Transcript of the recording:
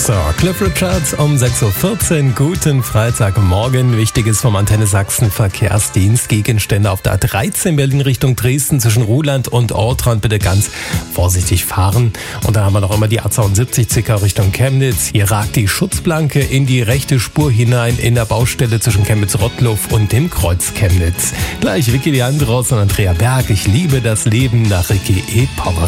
So, Cliff Richards um 6.14 Uhr. Guten Freitagmorgen. Wichtiges vom Antenne Sachsen Verkehrsdienst. Gegenstände auf der A13 Berlin Richtung Dresden zwischen Ruhland und Ortrand. Bitte ganz vorsichtig fahren. Und dann haben wir noch immer die A72 Zickau Richtung Chemnitz. Hier ragt die Schutzplanke in die rechte Spur hinein in der Baustelle zwischen Chemnitz-Rottluff und dem Kreuz Chemnitz. Gleich Vicky Leandros und Andrea Berg. Ich liebe das Leben nach Ricky E. Power.